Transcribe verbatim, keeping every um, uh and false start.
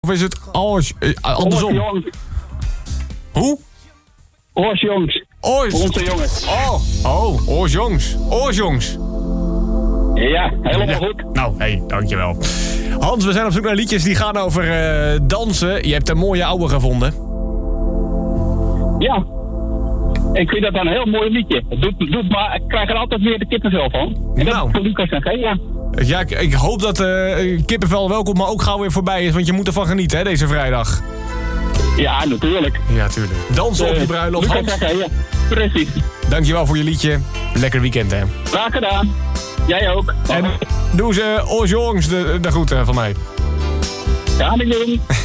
Of is het als, eh, andersom? Oors jongens. Hoe? Oors jongens. Oors. Onze jongens. Oh, oh, oors jongs. Oors jongs. Ja, helemaal Ja. goed. Nou, hé, hey, dankjewel. Hans, we zijn op zoek naar liedjes die gaan over uh, dansen. Je hebt een mooie ouwe gevonden. Ja. Ik vind dat een heel mooi liedje. Het doet, doet maar, ik krijg er altijd weer de kippenvel van. En Nou. dat is voor Lucas en G, ja. Ja, ik, ik hoop dat uh, kippenvel welkom, maar ook gauw weer voorbij is. Want je moet ervan genieten, hè, deze vrijdag. Ja, natuurlijk. Ja, tuurlijk. Dansen op je bruiloft, Lucas Hans. en G, ja. Precies. Dankjewel voor je liedje. Lekker weekend, hè. Graag gedaan. Jij ook. En doe ze oors jongs de, de groeten van mij. Ga ik doen.